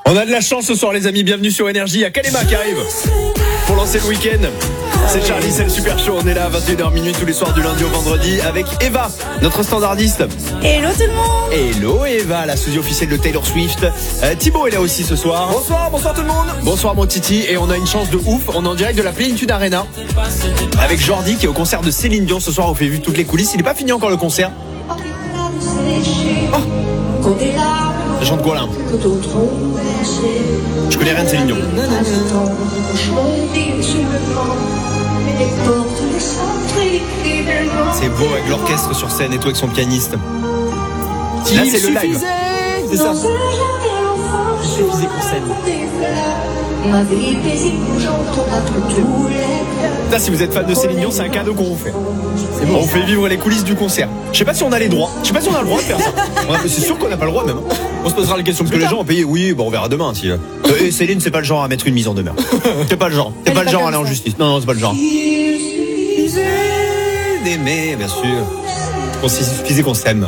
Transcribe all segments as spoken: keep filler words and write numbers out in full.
On a de la chance ce soir les amis, bienvenue sur Énergie. Il y a Kalema qui arrive pour lancer le week-end. C'est Charlie, c'est le super show. On est là à vingt et une heures minuit tous les soirs du lundi au vendredi avec Eva, notre standardiste. Hello tout le monde. Hello Eva, la sosie officielle de Taylor Swift. euh, Thibaut est là aussi ce soir. Bonsoir, bonsoir tout le monde. Bonsoir mon Titi. Et on a une chance de ouf, on est en direct de la Plénitude Arena avec Jordi qui est au concert de Céline Dion ce soir. On fait vu toutes les coulisses, il n'est pas fini encore le concert. Oh, ça chante quoi là? Je connais rien de Céline Dion. C'est beau avec l'orchestre sur scène et tout avec son pianiste. Là c'est le live. C'est ça. Il suffisait qu'on scène. Là, si vous êtes fan de Céline Dion, c'est un cadeau qu'on vous fait. C'est bon. On vous fait vivre les coulisses du concert. Je sais pas si on a les droits. Je sais pas si on a le droit de faire ça. C'est sûr qu'on n'a pas le droit même. On se posera la question parce que les gens ont payé. Oui, bon, on verra demain. Si. Et Céline, c'est pas le genre à mettre une mise en demeure. C'est pas le genre. C'est pas le genre à aller en justice. Non, non, c'est pas le genre. D'aimer, bien sûr. On s'il suffisait qu'on s'aime.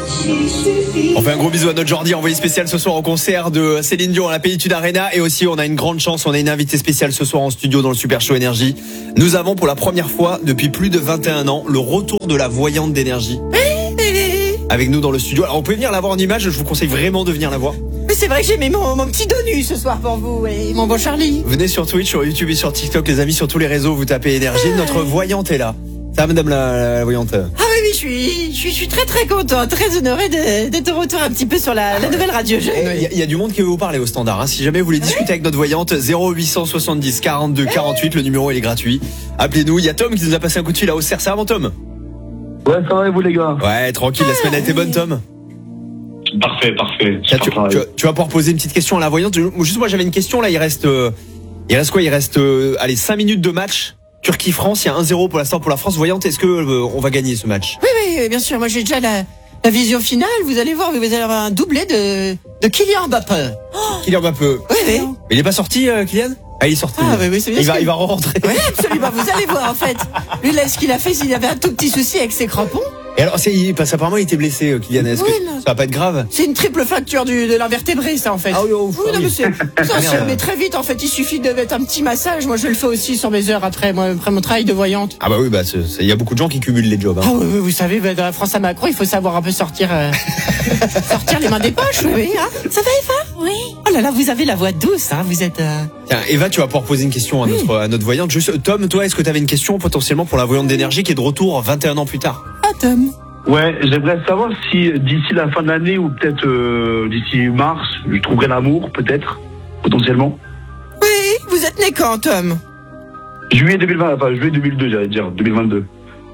On fait un gros bisou à notre Jordi, envoyé spécial ce soir au concert de Céline Dion à la Plénitude Arena. Et aussi on a une grande chance, on a une invitée spéciale ce soir en studio dans le Super Show Énergie. Nous avons pour la première fois depuis plus de vingt et un ans le retour de la voyante d'énergie avec nous dans le studio. Alors on peut venir la voir en image, je vous conseille vraiment de venir la voir. Mais c'est vrai que j'ai mis mon, mon petit dos nu ce soir pour vous et mon bon Charlie. Venez sur Twitch, sur YouTube et sur TikTok les amis, sur tous les réseaux, vous tapez Énergie. Notre voyante est là. Ça va madame la, la, la voyante? Ah oui, oui, je suis, je suis, je suis très très content, très honoré d'être de retour un petit peu sur la, la nouvelle radio jeune. Il y, y a du monde qui veut vous parler au standard. Hein. Si jamais vous voulez discuter avec notre voyante, zéro huit cent soixante-dix quarante-deux quarante-huit, le numéro il est gratuit. Appelez-nous. Il y a Tom qui nous a passé un coup de fil à Auxerre. Ça va mon Tom? Ouais, ça va et vous les gars? Ouais, tranquille. La semaine a été bonne, Tom? Parfait, parfait. Tiens, tu, tu, tu vas pouvoir poser une petite question à la voyante. Juste moi j'avais une question là. Il reste, euh, il reste quoi? Il reste, euh, allez, cinq minutes de match. Turquie-France, il y a un zéro pour l'instant pour la France. Voyante, est-ce que euh, on va gagner ce match? Oui, oui, bien sûr. Moi, j'ai déjà la, la vision finale. Vous allez voir, vous allez avoir un doublé de, de Kylian Mbappé. Oh Kylian Mbappé. Oui, oui. Il est pas sorti, euh, Kylian? Ah, il est sorti. Ah, oui, oui, c'est bien. Il va, il va re-rentrer. Oui, absolument. Vous allez voir, en fait. Lui, là, ce qu'il a fait, s'il avait un tout petit souci avec ses crampons. Et alors, c'est, il, parce qu'apparemment, il était blessé, euh, Kylian. Est-ce oui, que non. ça va pas être grave? C'est une triple fracture du, de l'invertébré, ça, en fait. Ah oui, oh, oui, non, mais c'est, ça se remet très vite, en fait. Il suffit de mettre un petit massage. Moi, je le fais aussi sur mes heures après, moi, après mon travail de voyante. Ah bah oui, bah, il y a beaucoup de gens qui cumulent les jobs, hein. Ah oui, oui, vous savez, bah, dans la France à Macron, il faut savoir un peu sortir, euh, sortir les mains des poches, oui, oui, hein. Ça va, Eva? Oui. Oh là là, vous avez la voix douce, hein. Vous êtes, euh... Tiens, Eva, tu vas pouvoir poser une question à notre, oui. à notre voyante. Juste, Tom, toi, est-ce que tu avais une question potentiellement pour la voyante d'énergie qui est de retour vingt et un ans plus tard? Ah, Tom. Ouais, j'aimerais savoir si d'ici la fin de l'année ou peut-être euh, d'ici mars, je trouverai l'amour, peut-être, potentiellement. Oui, vous êtes né quand, Tom? Juillet deux mille vingt, enfin juillet deux mille deux, j'allais dire, deux mille vingt-deux.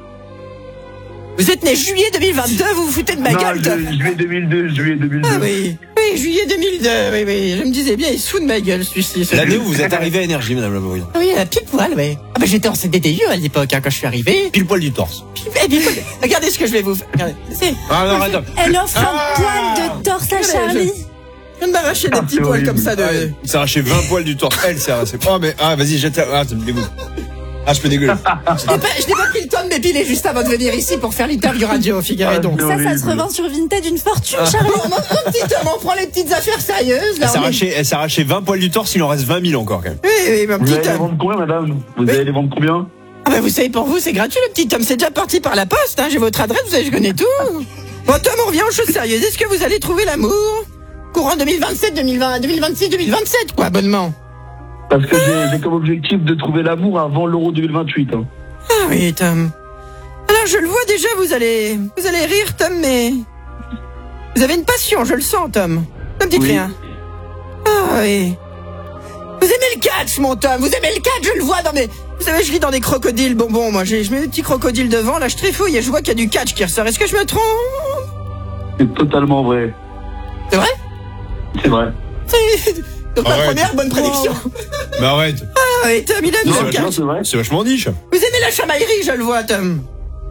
Vous êtes né juillet deux mille vingt-deux, vous vous foutez de ma non, gueule, Tom? Juillet deux mille deux, juillet deux mille deux. Ah oui, oui, juillet deux mille deux, oui, oui, je me disais bien, il se fout de ma gueule, celui-ci. L'année où vous êtes arrivé à Énergie, madame la voyante. Oui, à pile poil, oui. Ah bah j'étais en C D D U à l'époque, hein, quand je suis arrivé. Pile poil du torse. Eh bien, regardez ce que je vais vous faire. Regardez. C'est... Ah non, arrête. Elle offre un poil de torse à Charlie. Je viens de m'arracher des petits poils comme ça de... Il s'est arraché vingt poils du torse. Elle s'est arraché. Oh mais, ah vas-y, jette. Ah, ça me dégoûte. Ah, je peux dégueuler. Je n'ai pas, je n'ai pas pris le temps de m'épiler juste avant de venir ici pour faire l'interview radio, figurez donc. Ça, ça se revend sur Vinted d'une fortune, Ah. Charlie. Mon, mon petit homme, on prend les petites affaires sérieuses. Là, Elle s'est on est- arraché, elle s'est arraché vingt poils du torse, il en reste vingt mille encore quand même. Oui, oui, mon Vous petit allez les homme. vendre combien, madame? Vous Oui. allez les vendre combien? Ah bah vous savez, pour vous, c'est gratuit, le petit homme. C'est déjà parti par la poste, hein. J'ai votre adresse, vous savez, je connais tout. Bon, Tom, on revient aux choses sérieuses. Est-ce que vous allez trouver l'amour courant deux mille vingt-sept, deux mille vingt, deux mille vingt-six, deux mille vingt-sept, quoi, bonnement? Parce que j'ai j'ai comme objectif de trouver l'amour avant l'Euro deux mille vingt-huit. Hein. Ah oui, Tom. Alors, je le vois déjà, vous allez, vous allez rire, Tom, mais vous avez une passion, je le sens, Tom. Ne me dites Oui. rien. Ah oui. Vous aimez le catch, mon Tom. Vous aimez le catch, je le vois dans mes... Vous savez, je lis dans des crocodiles bonbons, moi. J'ai- Je mets des petits crocodiles devant, là, je trifouille et je vois qu'il y a du catch qui ressort. Est-ce que je me trompe? C'est totalement vrai. C'est vrai? C'est vrai. C'est- Donc, ma Arrête. première bonne prédiction. Mais arrête. Ah oui, Tom, il aime Non, le non, catch. c'est vrai. C'est vachement niche. Vous aimez la chamaillerie, je le vois, Tom.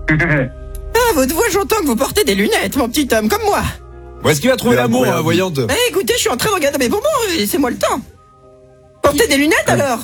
Ah, votre voix, j'entends que vous portez des lunettes, mon petit Tom, comme moi. Où est-ce qu'il va trouver Mais l'amour, incroyable. la voyante? Eh, écoutez, je suis en train de regarder mes bonbons, laissez-moi le temps. Portez des lunettes, alors?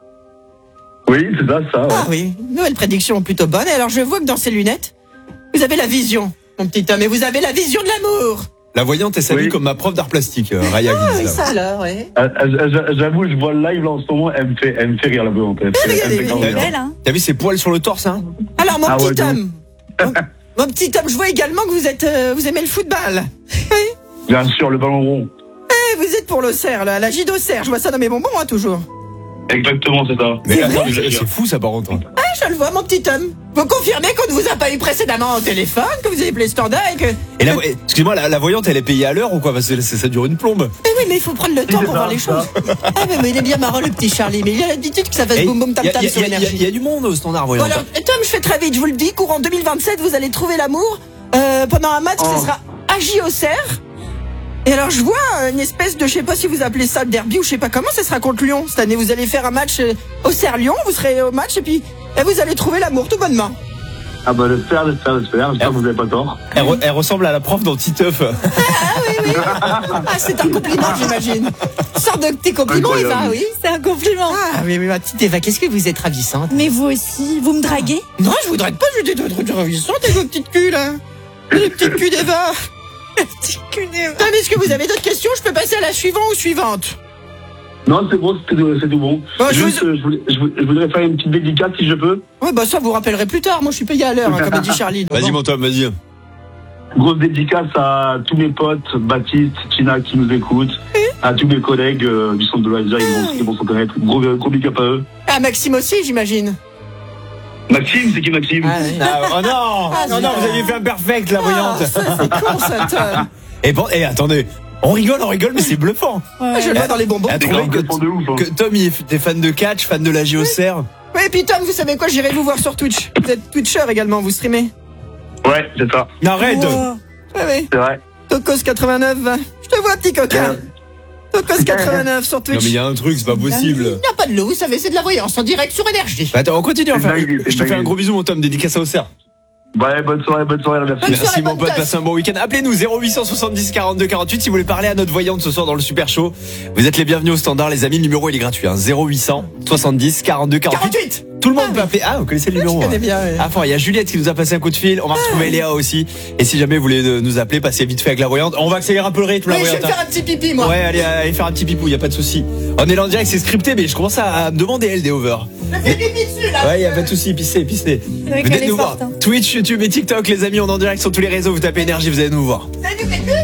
Oui, c'est ça, ça. Ouais. Ah oui, nouvelle prédiction plutôt bonne. Et alors, je vois que dans ces lunettes, vous avez la vision, mon petit homme, et vous avez la vision de l'amour. La voyante, elle s'habille Oui. comme ma prof d'art plastique, euh, Raya Ah qui oui, dit ça. ça alors, ouais. Euh, euh, J'avoue, je vois le live là en ce moment, elle me fait, elle me fait rire la voyante. Elle me fait- elle me fait grave Elle est rire. belle, hein. T'as vu ses poils sur le torse, hein? Alors, mon Ah petit ouais, donc. homme. mon, mon petit homme, je vois également que vous êtes, euh, vous aimez le football. Oui. Bien sûr, le ballon rond. Eh, vous êtes pour l'Auxerre, là, la J d'Auxerre. Je vois ça dans mes bonbons, hein, toujours. Exactement, c'est ça. Mais C'est attends, vrai, mais je- c'est fou ça par contre. Ah, je le vois, mon petit homme. Vous confirmez qu'on ne vous a pas eu précédemment au téléphone, que vous avez appelé le standard et que... Et la, excuse-moi, la, la voyante, elle est payée à l'heure ou quoi? Parce que ça, ça dure une plombe. Mais oui, mais il faut prendre le temps c'est pour ça, voir les ça. choses. Ah, mais, mais il est bien marrant, le petit Charlie. Mais il a l'habitude que ça fasse Et boum boum tam y a- tam y a- sur y a- y a- l'énergie. y a du monde au standard Bon, voyante. alors, Tom, je fais très vite, je vous le dis. Courant deux mille vingt-sept, vous allez trouver l'amour. Euh, pendant un match, Oh. ce sera A J Auxerre. Et alors, je vois euh, une espèce de, je sais pas si vous appelez ça le derby ou je sais pas comment, ça sera contre Lyon. Cette année, vous allez faire un match euh, Auxerre-Lyon, vous serez au match et puis et vous allez trouver l'amour tout bonnement. Ah bah, j'espère, j'espère, j'espère. J'espère que vous n'avez pas tort. Elle, re- elle ressemble à la prof dans Titeuf. Ah, c'est un compliment, j'imagine. Sors de tes compliments, Incroyable. Eva, oui. C'est un compliment. Ah, oui, oui, ma petite Eva, qu'est-ce que vous êtes ravissante. Mais vous aussi, vous me draguez? Non, je voudrais pas, j'étais trop trop ravissante avec vos petites culs, là. Les petites culs d'Eva. Petit cul d'Eva. Ah, mais est-ce que vous avez d'autres questions? Je peux passer à la suivante ou suivante? Non, c'est bon, c'est tout c'est tout bon. Bah, je Juste, vous- euh, je, voulais, je, voulais- je voudrais faire une petite dédicace si je peux. Ouais, bah ça, vous rappellerez plus tard. Moi, je suis payé à l'heure, hein, comme a dit Charlie. Vas-y Bon. mon Tom, vas-y. Grosse dédicace à tous mes potes, Baptiste, Tina qui nous écoutent, à tous mes collègues euh, du centre de loisirs, ils vont, ils vont s'en connaître. Gros, gros big up à eux. Ah, Maxime aussi, j'imagine. Maxime, c'est qui Maxime Ah, oui. Ah, oh non, Ah, non, non, c'est- vous aviez fait un perfect la voyante. Ah, ça, c'est con, ça, Tom. Et bon, et attendez, on rigole, on rigole, mais c'est bluffant. Ah, je le vois dans les bonbons. Elle a C'est trouvé grave, que, c'est de ouf. Hein. que Tom il est fan de catch, fan de la J Auxerre. Ouais, et puis Tom, vous savez quoi? J'irai vous voir sur Twitch. Vous êtes Twitcher également, vous streamez. Ouais, c'est ça, Arrête. Wow. Ouais, ouais. c'est vrai. Tocos quatre-vingt-neuf. Je te vois, petit coquin. Euh. Tocos quatre-vingt-neuf sur Non Twitch. mais il y a un truc, c'est pas Il possible. n'y a pas de loup, vous savez, c'est de la voyance en direct sur énergie. Bah, attends, on continue C'est enfin. dingue, c'est Je te fais dingue. un gros bisou mon Tom, dédicace à Auxerre. Ouais, bonne soirée, bonne soirée, merci. Bonne Merci soirée, mon bonne pote, tasse. passez un bon week-end. Appelez-nous zéro huit cent soixante-dix quarante-deux quarante-huit si vous voulez parler à notre voyante ce soir dans le Super Show. Vous êtes les bienvenus au standard les amis, le numéro il est gratuit hein. zéro huit cent soixante-dix quarante-deux quarante-huit. quarante-huit. Tout le monde peut appeler. Ah, vous connaissez le Je numéro connais hein. bien, ouais. Ah, fort, il y a Juliette qui nous a passé un coup de fil. On va retrouver Léa aussi. Et si jamais vous voulez euh, nous appeler, passez vite fait avec la voyante. On va accélérer un peu le rythme la Oui, je vais voyante. me faire un petit pipi, moi. Ouais, allez, allez faire un petit pipou, y a pas de souci. On est là en direct, c'est scripté, mais je commence à me demander elle des over. Je fais pipi dessus, là. Ouais, y a pas de souci, pissez, pissez. vrai Venez qu'elle est nous voir. forte, hein. Twitch, YouTube et TikTok, les amis, on est en direct sur tous les réseaux. Vous tapez énergie, vous allez nous voir. Salut, mes culs.